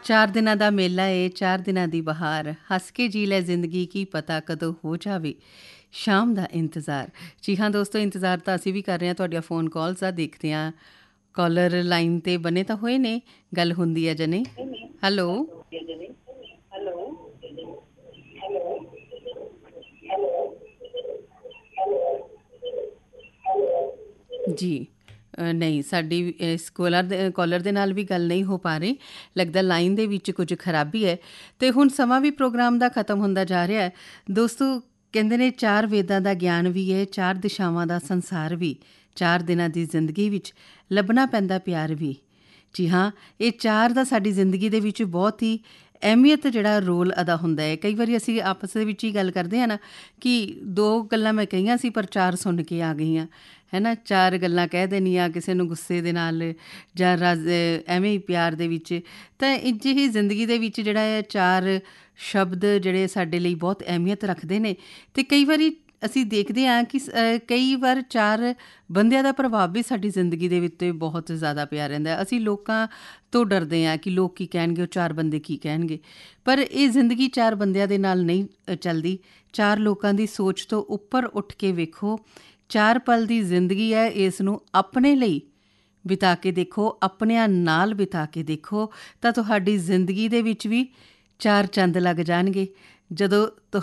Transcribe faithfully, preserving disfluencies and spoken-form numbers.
ਚਾਰ ਦਿਨਾਂ ਦਾ ਮੇਲਾ ਏ, ਚਾਰ ਦਿਨਾਂ ਦੀ ਬਹਾਰ, ਹੱਸ ਕੇ ਜੀ ਲੈ ਜ਼ਿੰਦਗੀ ਕੀ ਪਤਾ ਕਦੋਂ ਹੋ ਜਾਵੇ ਸ਼ਾਮ ਦਾ ਇੰਤਜ਼ਾਰ। ਜੀ ਹਾਂ ਦੋਸਤੋ, ਇੰਤਜ਼ਾਰ ਤਾਂ ਅਸੀਂ ਵੀ ਕਰ ਰਹੇ ਹਾਂ ਤੁਹਾਡੀਆਂ ਫ਼ੋਨ ਕਾਲਸ ਦਾ। ਦੇਖਦੇ ਹਾਂ ਕਾਲਰ ਲਾਈਨ 'ਤੇ ਬਣੇ ਤਾਂ ਹੋਏ ਨੇ, ਗੱਲ ਹੁੰਦੀ ਹੈ ਜਨੇ। ਹੈਲੋ ਜੀ। ਅ, ਨਹੀਂ, ਸਾਡੀ ਇਸ ਕੋਲਰ ਦੇ ਕਾਲਰ ਦੇ ਨਾਲ ਵੀ ਗੱਲ ਨਹੀਂ ਹੋ ਪਾ ਰਹੀ। ਲੱਗਦਾ ਲਾਈਨ ਦੇ ਵਿੱਚ ਕੁਝ ਖਰਾਬੀ ਹੈ। ਅਤੇ ਹੁਣ ਸਮਾਂ ਵੀ ਪ੍ਰੋਗਰਾਮ ਦਾ ਖਤਮ ਹੁੰਦਾ ਜਾ ਰਿਹਾ ਹੈ ਦੋਸਤੋ। ਕਹਿੰਦੇ ਨੇ ਚਾਰ ਵੇਦਾਂ ਦਾ ਗਿਆਨ ਵੀ ਹੈ, ਚਾਰ ਦਿਸ਼ਾਵਾਂ ਦਾ ਸੰਸਾਰ ਵੀ, ਚਾਰ ਦਿਨਾਂ ਦੀ ਜ਼ਿੰਦਗੀ ਵਿੱਚ ਲੱਭਣਾ ਪੈਂਦਾ ਪਿਆਰ ਵੀ। ਜੀ ਹਾਂ, ਇਹ ਚਾਰ ਦਾ ਸਾਡੀ ਜ਼ਿੰਦਗੀ ਦੇ ਵਿੱਚ ਬਹੁਤ ਹੀ ਅਹਿਮੀਅਤ ਜਿਹੜਾ ਰੋਲ ਅਦਾ ਹੁੰਦਾ ਹੈ। ਕਈ ਵਾਰੀ ਅਸੀਂ ਆਪਸ ਦੇ ਵਿੱਚ ਹੀ ਗੱਲ ਕਰਦੇ ਹਾਂ ਨਾ ਕਿ ਦੋ ਗੱਲਾਂ ਮੈਂ ਕਹੀਆਂ ਸੀ ਪਰ ਚਾਰ ਸੁਣ ਕੇ ਆ ਗਈਆਂ, ਹੈ ਨਾ। ਚਾਰ ਗੱਲਾਂ ਕਹਿ ਦੇਣੀਆਂ ਕਿਸੇ ਨੂੰ ਗੁੱਸੇ ਦੇ ਨਾਲ ਜਾਂ ਰਜ ਐਵੇਂ ਹੀ ਪਿਆਰ ਦੇ ਵਿੱਚ। ਤਾਂ ਇੰਝ ਹੀ ਜ਼ਿੰਦਗੀ ਦੇ ਵਿੱਚ ਜਿਹੜਾ ਹੈ ਚਾਰ ਸ਼ਬਦ ਜਿਹੜੇ ਸਾਡੇ ਲਈ ਬਹੁਤ ਅਹਿਮੀਅਤ ਰੱਖਦੇ ਨੇ। ਅਤੇ ਕਈ ਵਾਰੀ ਅਸੀਂ ਦੇਖਦੇ ਹਾਂ ਕਿ ਕਈ ਵਾਰ ਚਾਰ ਬੰਦਿਆਂ ਦਾ ਪ੍ਰਭਾਵ ਵੀ ਸਾਡੀ ਜ਼ਿੰਦਗੀ ਦੇ ਵਿੱਚ ਬਹੁਤ ਜ਼ਿਆਦਾ ਪਿਆ ਰਹਿੰਦਾ। ਅਸੀਂ ਲੋਕਾਂ ਤੋਂ ਡਰਦੇ ਹਾਂ ਕਿ ਲੋਕ ਕੀ ਕਹਿਣਗੇ, ਉਹ ਚਾਰ ਬੰਦੇ ਕੀ ਕਹਿਣਗੇ। ਪਰ ਇਹ ਜ਼ਿੰਦਗੀ ਚਾਰ ਬੰਦਿਆਂ ਦੇ ਨਾਲ ਨਹੀਂ ਚੱਲਦੀ। ਚਾਰ ਲੋਕਾਂ ਦੀ ਸੋਚ ਤੋਂ ਉੱਪਰ ਉੱਠ ਕੇ ਵੇਖੋ। ਚਾਰ ਪਲ ਦੀ ਜ਼ਿੰਦਗੀ ਹੈ, ਇਸ ਨੂੰ ਆਪਣੇ ਲਈ ਬਿਤਾ ਕੇ ਦੇਖੋ, ਆਪਣਿਆਂ ਨਾਲ ਬਿਤਾ ਕੇ ਦੇਖੋ, ਤਾਂ ਤੁਹਾਡੀ ਜ਼ਿੰਦਗੀ ਦੇ ਵਿੱਚ ਵੀ ਚਾਰ ਚੰਦ ਲੱਗ ਜਾਣਗੇ। ਜਦੋਂ